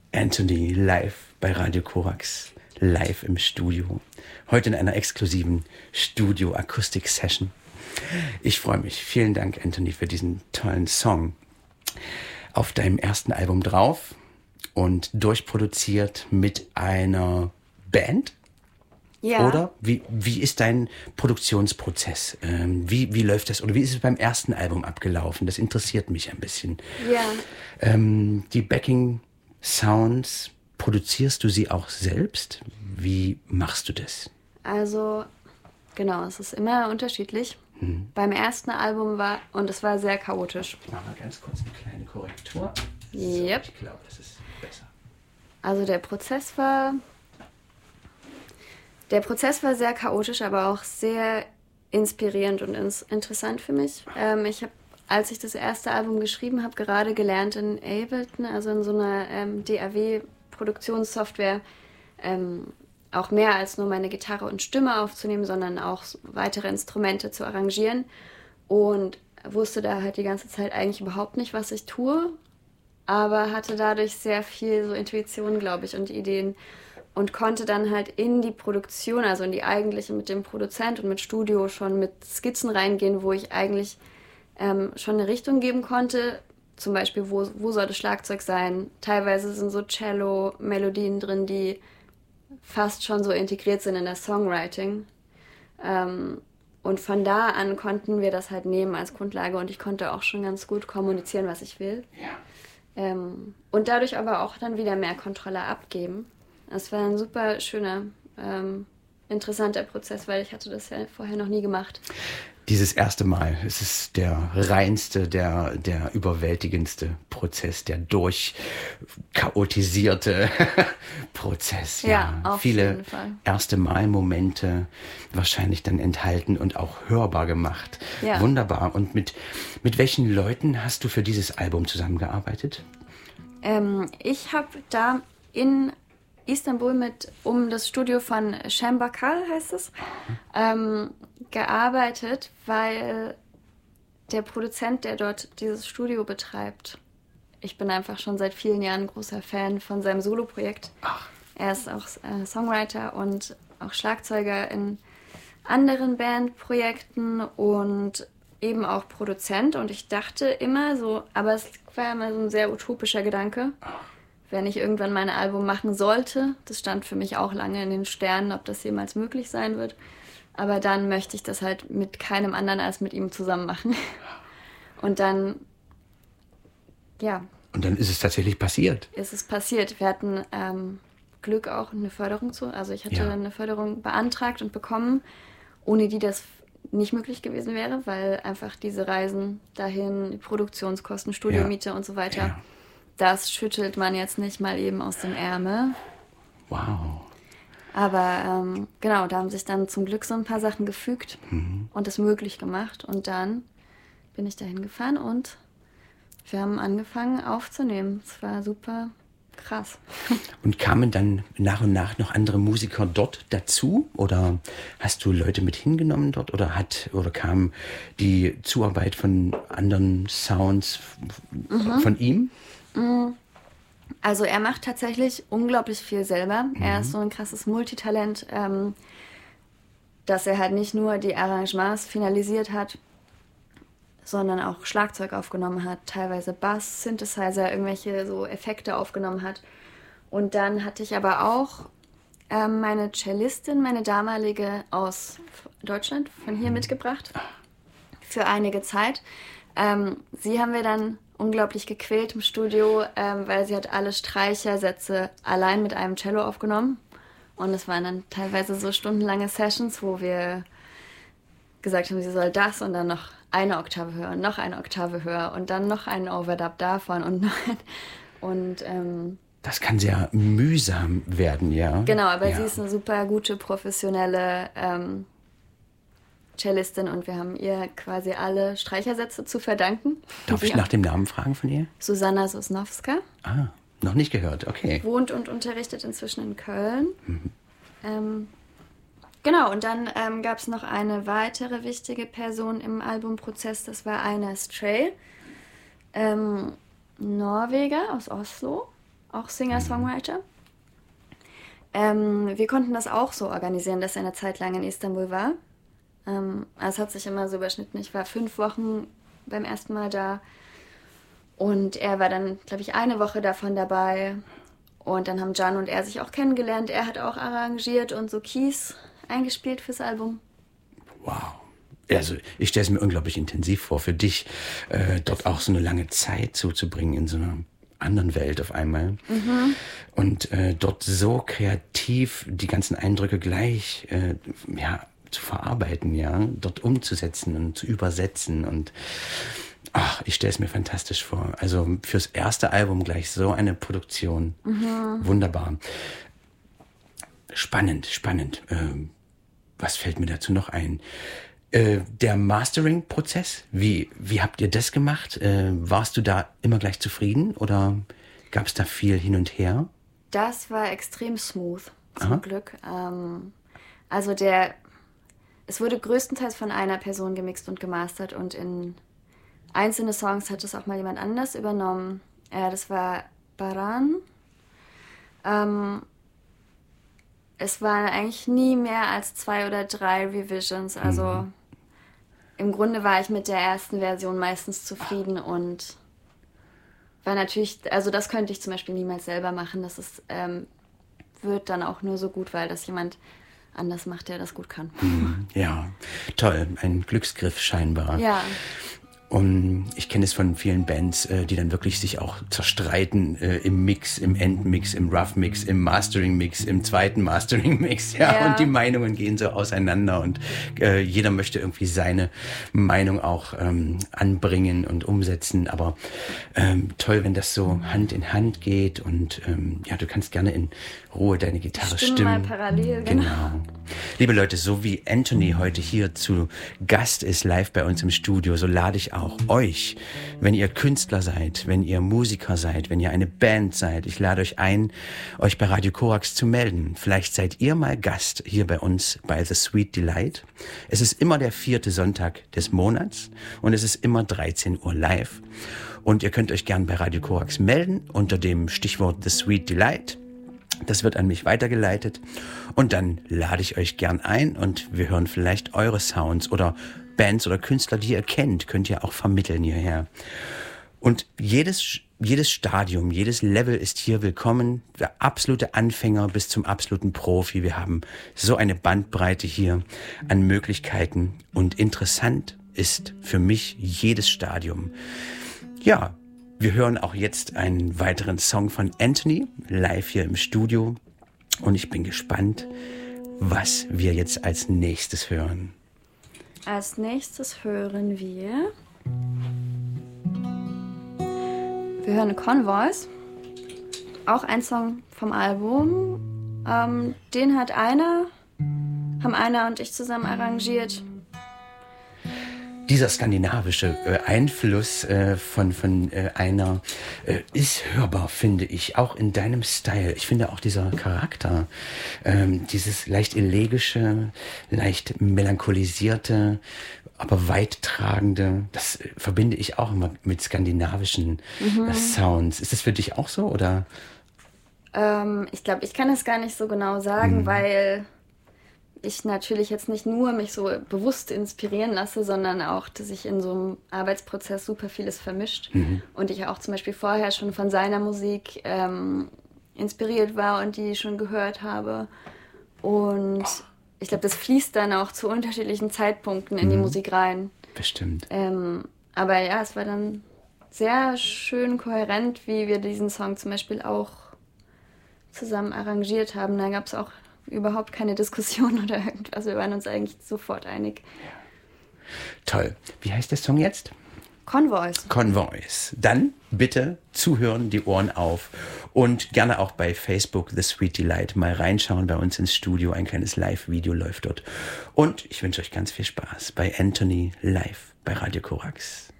Anthony live bei Radio Korax, live im Studio. Heute in einer exklusiven Studio-Akustik-Session. Ich freue mich. Vielen Dank, Anthony, für diesen tollen Song. Auf deinem ersten Album drauf und durchproduziert mit einer Band. Ja. Oder? Wie ist dein Produktionsprozess? Wie läuft das? Oder wie ist es beim ersten Album abgelaufen? Das interessiert mich ein bisschen. Ja. Die Backing-Sounds, produzierst du sie auch selbst? Wie machst du das? Also, genau, es ist immer unterschiedlich. Beim ersten Album und es war sehr chaotisch. Ich mache mal ganz kurz eine kleine Korrektur. Yep. So, ich glaube, das ist besser. Also der Prozess war sehr chaotisch, aber auch sehr inspirierend und interessant für mich. Ich habe, als ich das erste Album geschrieben habe, gerade gelernt in Ableton, also in so einer DAW-Produktionssoftware, auch mehr als nur meine Gitarre und Stimme aufzunehmen, sondern auch weitere Instrumente zu arrangieren. Und wusste da halt die ganze Zeit eigentlich überhaupt nicht, was ich tue, aber hatte dadurch sehr viel so Intuition, glaube ich, und Ideen. Und konnte dann halt in die Produktion, also in die eigentliche mit dem Produzent und mit Studio schon mit Skizzen reingehen, wo ich eigentlich schon eine Richtung geben konnte. Zum Beispiel, wo soll das Schlagzeug sein? Teilweise sind so Cello-Melodien drin, die fast schon so integriert sind in das Songwriting. Und von da an konnten wir das halt nehmen als Grundlage und ich konnte auch schon ganz gut kommunizieren, was ich will. Ja. Und dadurch aber auch dann wieder mehr Kontrolle abgeben. Es war ein super schöner, interessanter Prozess, weil ich hatte das ja vorher noch nie gemacht. Dieses erste Mal, es ist der reinste, der überwältigendste Prozess, der durchchaotisierte Prozess. Ja, auf viele jeden Fall. erste Mal-Momente wahrscheinlich dann enthalten und auch hörbar gemacht. Ja. Wunderbar. Und mit welchen Leuten hast du für dieses Album zusammengearbeitet? Ich habe da in Istanbul um das Studio von Cem Bakal, heißt es, gearbeitet, weil der Produzent, der dort dieses Studio betreibt, ich bin einfach schon seit vielen Jahren großer Fan von seinem Soloprojekt. Er ist auch Songwriter und auch Schlagzeuger in anderen Bandprojekten und eben auch Produzent. Und ich dachte immer so, aber es war immer so ein sehr utopischer Gedanke, wenn ich irgendwann mein Album machen sollte. Das stand für mich auch lange in den Sternen, ob das jemals möglich sein wird. Aber dann möchte ich das halt mit keinem anderen als mit ihm zusammen machen. Und dann, ja. Und dann ist es tatsächlich passiert. Ist es passiert. Wir hatten Glück auch eine Förderung zu. Also ich hatte eine Förderung beantragt und bekommen, ohne die das nicht möglich gewesen wäre, weil einfach diese Reisen dahin, die Produktionskosten, Studiomiete und so weiter, das schüttelt man jetzt nicht mal eben aus dem Ärmel. Wow. Aber genau, da haben sich dann zum Glück so ein paar Sachen gefügt und es möglich gemacht. Und dann bin ich dahin gefahren und wir haben angefangen aufzunehmen. Es war super krass. Und kamen dann nach und nach noch andere Musiker dort dazu? Oder hast du Leute mit hingenommen dort? Oder kam die Zuarbeit von anderen Sounds von ihm? Also er macht tatsächlich unglaublich viel selber. Er ist so ein krasses Multitalent, dass er halt nicht nur die Arrangements finalisiert hat, sondern auch Schlagzeug aufgenommen hat, teilweise Bass, Synthesizer, irgendwelche so Effekte aufgenommen hat. Und dann hatte ich aber auch meine Cellistin, meine damalige aus Deutschland, von hier mitgebracht, für einige Zeit. Sie haben wir dann unglaublich gequält im Studio, weil sie hat alle Streichersätze allein mit einem Cello aufgenommen. Und es waren dann teilweise so stundenlange Sessions, wo wir gesagt haben, sie soll das und dann noch eine Oktave höher und noch eine Oktave höher und dann noch einen Overdub davon und noch das kann sehr mühsam werden, ja. Genau, aber sie ist eine super gute, professionelle Cellistin und wir haben ihr quasi alle Streichersätze zu verdanken. Darf ich nach dem Namen fragen von ihr? Susanna Sosnowska. Noch nicht gehört, okay. Wohnt und unterrichtet inzwischen in Köln. Genau, und dann gab es noch eine weitere wichtige Person im Albumprozess, das war Einar Stray, Norweger aus Oslo. auch Singer-Songwriter. Wir konnten das auch so organisieren, dass er eine Zeit lang in Istanbul war. Es hat sich immer so überschnitten. Ich war 5 Wochen beim ersten Mal da und er war dann, glaube ich, 1 Woche davon dabei. Und dann haben Can und er sich auch kennengelernt. Er hat auch arrangiert und so Keys eingespielt fürs Album. Wow. Also ich stelle es mir unglaublich intensiv vor, für dich dort auch so eine lange Zeit zuzubringen in so einer anderen Welt auf einmal. Und dort so kreativ die ganzen Eindrücke gleich zu verarbeiten, ja, dort umzusetzen und zu übersetzen und ich stelle es mir fantastisch vor. Also fürs erste Album gleich so eine Produktion. Wunderbar. Spannend. Was fällt mir dazu noch ein? Der Mastering-Prozess, wie habt ihr das gemacht? Warst du da immer gleich zufrieden oder gab es da viel hin und her? Das war extrem smooth, zum Glück. Also es wurde größtenteils von einer Person gemixt und gemastert und in einzelne Songs hat es auch mal jemand anders übernommen. Das war Baran. Es waren eigentlich nie mehr als 2 oder 3 Revisions. Also im Grunde war ich mit der ersten Version meistens zufrieden und war natürlich, also das könnte ich zum Beispiel niemals selber machen. Das ist, wird dann auch nur so gut, weil das jemand anders macht, der das gut kann. Ja, toll. Ein Glücksgriff scheinbar. Ja. Und ich kenne es von vielen Bands, die dann wirklich sich auch zerstreiten im Mix, im Endmix, im Rough-Mix, im Mastering-Mix, im zweiten Mastering-Mix. Ja, und die Meinungen gehen so auseinander und jeder möchte irgendwie seine Meinung auch anbringen und umsetzen. Aber toll, wenn das so Hand in Hand geht und du kannst gerne in Ruhe deine Gitarre stimmen. Mal parallel, genau. Liebe Leute, so wie Anthony heute hier zu Gast ist, live bei uns im Studio, so lade ich auch euch, wenn ihr Künstler seid, wenn ihr Musiker seid, wenn ihr eine Band seid, ich lade euch ein, euch bei Radio Korax zu melden. Vielleicht seid ihr mal Gast hier bei uns bei The Sweet Delight. Es ist immer der 4. Sonntag des Monats und es ist immer 13 Uhr live. Und ihr könnt euch gern bei Radio Korax melden unter dem Stichwort The Sweet Delight. Das wird an mich weitergeleitet und dann lade ich euch gern ein und wir hören vielleicht eure Sounds oder Bands oder Künstler, die ihr kennt, könnt ihr auch vermitteln hierher. Und jedes Stadium, jedes Level ist hier willkommen. Der absolute Anfänger bis zum absoluten Profi. Wir haben so eine Bandbreite hier an Möglichkeiten und interessant ist für mich jedes Stadium. Ja, wir hören auch jetzt einen weiteren Song von Anthony, live hier im Studio. Und ich bin gespannt, was wir jetzt als nächstes hören. Als nächstes hören wir hören Convoys, auch ein Song vom Album. Den haben Einer und ich zusammen arrangiert. Dieser skandinavische Einfluss von Einer ist hörbar, finde ich, auch in deinem Style. Ich finde auch dieser Charakter, dieses leicht elegische, leicht melancholisierte, aber weittragende, das verbinde ich auch immer mit skandinavischen Sounds. Ist das für dich auch so, oder? Ich glaube, ich kann es gar nicht so genau sagen, weil ich natürlich jetzt nicht nur mich so bewusst inspirieren lasse, sondern auch, dass sich in so einem Arbeitsprozess super vieles vermischt. Und ich auch zum Beispiel vorher schon von seiner Musik inspiriert war und die schon gehört habe. Und ich glaube, das fließt dann auch zu unterschiedlichen Zeitpunkten in die Musik rein. Bestimmt. Aber ja, es war dann sehr schön kohärent, wie wir diesen Song zum Beispiel auch zusammen arrangiert haben. Da gab es auch überhaupt keine Diskussion oder irgendwas. Wir waren uns eigentlich sofort einig. Ja. Toll. Wie heißt der Song jetzt? Convoys. Convoys. Dann bitte zuhören, die Ohren auf und gerne auch bei Facebook The Sweet Delight mal reinschauen bei uns ins Studio. Ein kleines Live-Video läuft dort. Und ich wünsche euch ganz viel Spaß bei Anthony live bei Radio Korax.